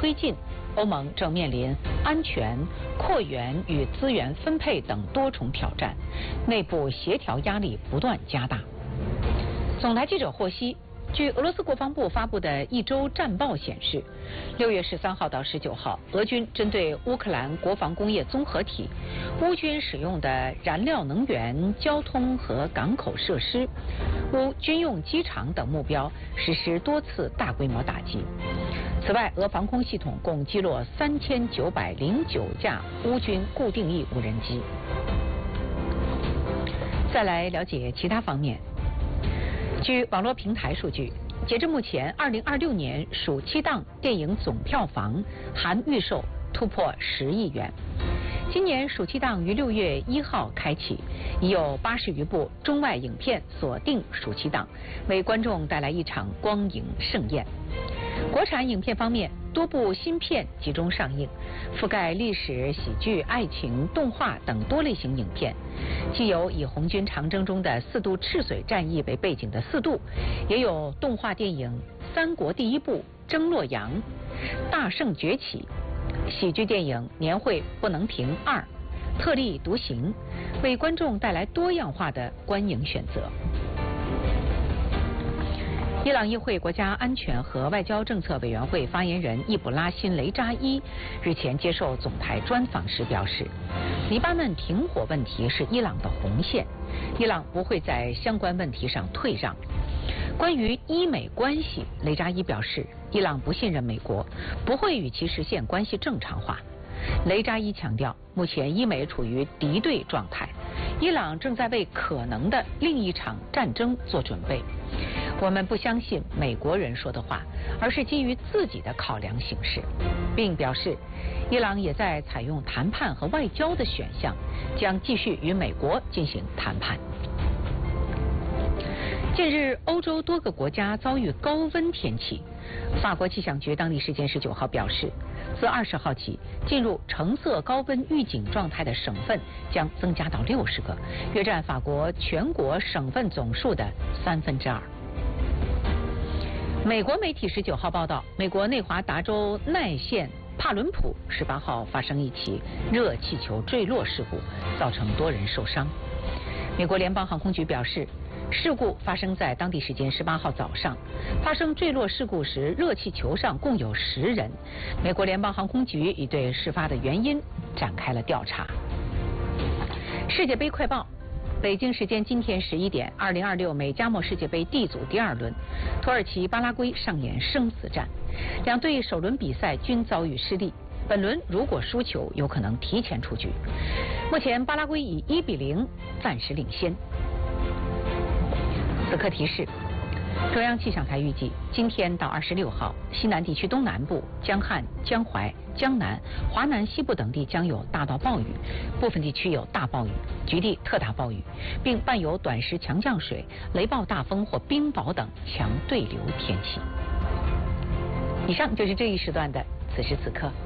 推进，欧盟正面临安全、扩员与资源分配等多重挑战，内部协调压力不断加大。总台记者获悉，据俄罗斯国防部发布的一周战报显示，6月13号到19号，俄军针对乌克兰国防工业综合体、乌军使用的燃料能源、交通和港口设施、乌军用机场等目标实施多次大规模打击。此外，俄防空系统共击落3909架乌军固定翼无人机。再来了解其他方面。据网络平台数据，截至目前，2026年暑期档电影总票房含预售突破10亿元。今年暑期档于6月1号开启，已有80余部中外影片锁定暑期档，为观众带来一场光影盛宴。国产影片方面，多部新片集中上映，覆盖历史、喜剧、爱情、动画等多类型影片。既有以红军长征中的4渡赤水战役为背景的4渡，也有动画电影《三国第一部》征洛阳、大圣崛起，喜剧电影《年会不能停2》、特立独行，为观众带来多样化的观影选择。伊朗议会国家安全和外交政策委员会发言人易卜拉欣·雷扎伊日前接受总台专访时表示，黎巴嫩停火问题是伊朗的红线，伊朗不会在相关问题上退让。关于伊美关系，雷扎伊表示，伊朗不信任美国，不会与其实现关系正常化。雷扎伊强调，目前伊美处于敌对状态，伊朗正在为可能的另一场战争做准备。我们不相信美国人说的话，而是基于自己的考量行事，并表示，伊朗也在采用谈判和外交的选项，将继续与美国进行谈判。近日，欧洲多个国家遭遇高温天气。法国气象局当地时间19号表示，自20号起，进入橙色高温预警状态的省份将增加到60个，约占法国全国省份总数的2/3。美国媒体19号报道，美国内华达州奈县帕伦普18号发生一起热气球坠落事故，造成多人受伤。美国联邦航空局表示，事故发生在当地时间18号早上。发生坠落事故时，热气球上共有10人。美国联邦航空局已对事发的原因展开了调查。世界杯快报。北京时间今天11点，2026美加墨世界杯 D 组第2轮，土耳其巴拉圭上演生死战，两队首轮比赛均遭遇失利，本轮如果输球，有可能提前出局。目前巴拉圭以1比0暂时领先。此刻提示，中央气象台预计，今天到26号，西南地区东南部、江汉、江淮、江南、华南西部等地将有大到暴雨，部分地区有大暴雨，局地特大暴雨，并伴有短时强降水、雷暴大风或冰雹等强对流天气。以上就是这一时段的此时此刻。